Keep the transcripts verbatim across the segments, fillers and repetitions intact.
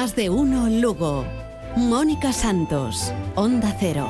Más de uno Lugo. Mónica Santos, Onda Cero.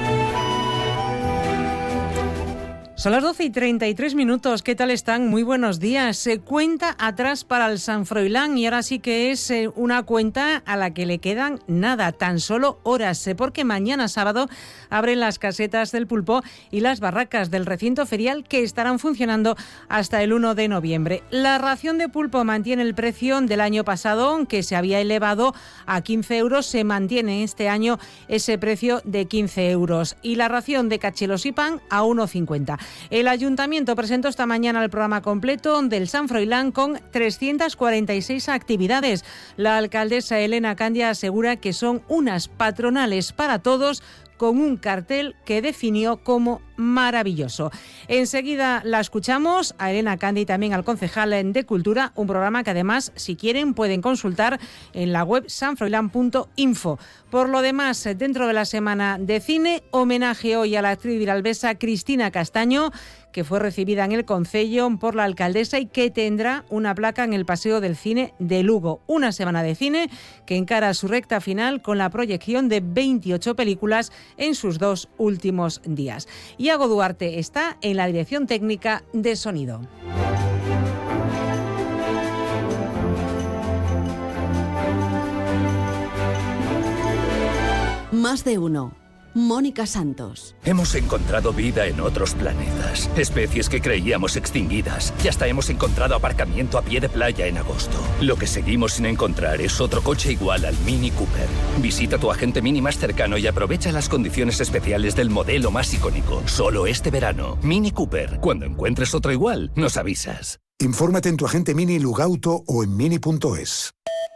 Son las doce y treinta y tres minutos. ¿Qué tal están? Muy buenos días. Se cuenta atrás para el San Froilán y ahora sí que es eh, una cuenta a la que le quedan nada, tan solo horas, eh, porque mañana sábado abren las casetas del pulpo y las barracas del recinto ferial que estarán funcionando hasta el uno de noviembre. La ración de pulpo mantiene el precio del año pasado, que se había elevado a quince euros. Se mantiene este año ese precio de quince euros. Y la ración de cachelos y pan a uno cincuenta. El Ayuntamiento presentó esta mañana el programa completo del San Froilán con trescientas cuarenta y seis actividades. La alcaldesa Elena Candia asegura que son unas patronales para todos, con un cartel que definió como maravilloso. Enseguida la escuchamos a Elena Candia y también al concejal de Cultura, un programa que además, si quieren, pueden consultar en la web san froilán punto info. Por lo demás, dentro de la semana de cine, homenaje hoy a la actriz viralbesa Cristina Castaño, que fue recibida en el concello por la alcaldesa y que tendrá una placa en el Paseo del Cine de Lugo. Una semana de cine que encara su recta final con la proyección de veintiocho películas en sus dos últimos días. Iago Duarte está en la dirección técnica de sonido. Más de uno. Mónica Santos. Hemos encontrado vida en otros planetas, especies que creíamos extinguidas, y hasta hemos encontrado aparcamiento a pie de playa en agosto. Lo que seguimos sin encontrar es otro coche igual al Mini Cooper. Visita tu agente Mini más cercano y aprovecha las condiciones especiales del modelo más icónico. Solo este verano. Mini Cooper. Cuando encuentres otro igual, nos avisas. Infórmate en tu agente Mini Lugauto o en mini punto es.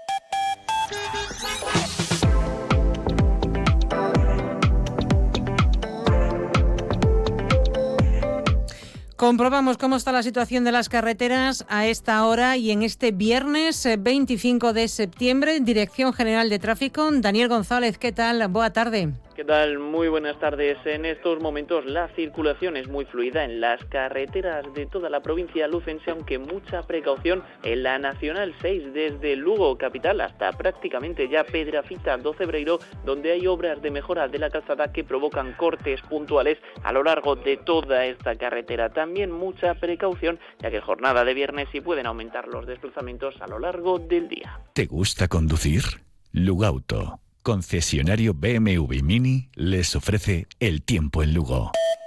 Comprobamos cómo está la situación de las carreteras a esta hora y en este viernes veinticinco de septiembre. Dirección General de Tráfico, Daniel González, ¿qué tal? Buena tarde. ¿Qué tal? Muy buenas tardes. En estos momentos la circulación es muy fluida en las carreteras de toda la provincia lucense, aunque mucha precaución en la Nacional seis, desde Lugo capital hasta prácticamente ya Pedrafita do Cebreiro, donde hay obras de mejora de la calzada que provocan cortes puntuales a lo largo de toda esta carretera. También mucha precaución, ya que jornada de viernes y pueden aumentar los desplazamientos a lo largo del día. ¿Te gusta conducir? Lugauto, concesionario B M W Mini, les ofrece el tiempo en Lugo.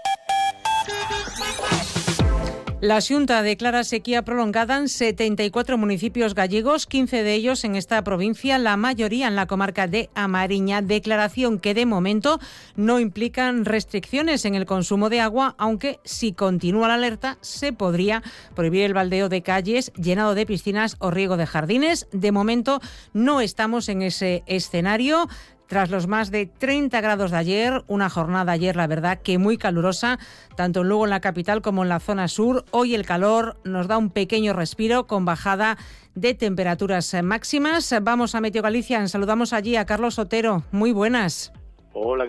La Xunta declara sequía prolongada en setenta y cuatro municipios gallegos, quince de ellos en esta provincia, la mayoría en la comarca de A Mariña. Declaración que de momento no implican restricciones en el consumo de agua, aunque si continúa la alerta se podría prohibir el baldeo de calles, llenado de piscinas o riego de jardines. De momento no estamos en ese escenario. Tras los más de treinta grados de ayer, una jornada ayer, la verdad, que muy calurosa, tanto en Lugo en la capital como en la zona sur. Hoy el calor nos da un pequeño respiro con bajada de temperaturas máximas. Vamos a Meteo Galicia, saludamos allí a Carlos Otero. Muy buenas. Hola.